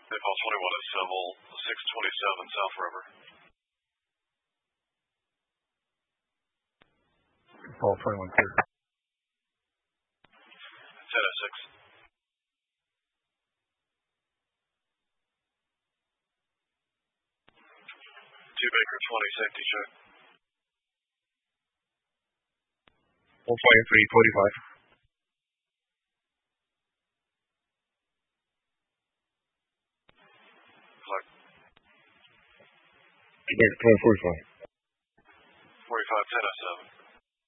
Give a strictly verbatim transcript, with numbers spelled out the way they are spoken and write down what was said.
April twenty-one is civil, six twenty-seven South River. Paul twenty-one clear. ten oh six. two Baker twenty, safety check. Paul twenty-three forty-five. Clark. Baker twenty forty-five.